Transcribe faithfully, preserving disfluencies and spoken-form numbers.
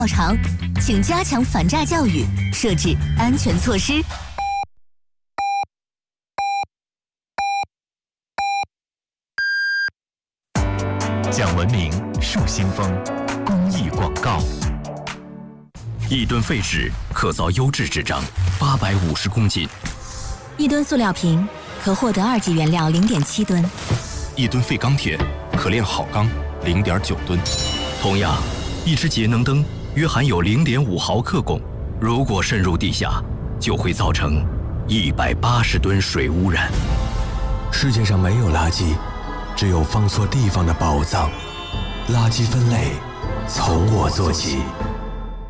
场，请加强反诈教育，设置安全措施。 讲文明树新风，公益广告。 一吨废纸可造优质纸张八百五十公斤， 一吨塑料瓶可获得二级原料零点七吨， 一吨废钢铁可炼好钢零点九吨。同样，一只节能灯约含有零点五毫克汞，如果渗入地下，就会造成一百八十吨水污染。 世界上没有垃圾，只有放错地方的宝藏。垃圾分类从我做起。